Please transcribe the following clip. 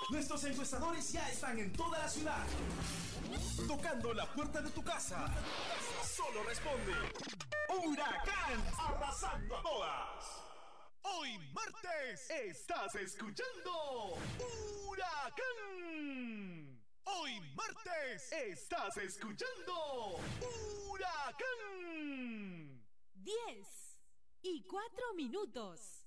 Nuestros encuestadores ya están en toda la ciudad, tocando la puerta de tu casa. Solo responde Huracán, arrasando a todas. Hoy martes estás escuchando Huracán. Hoy martes estás escuchando Huracán. 10:04.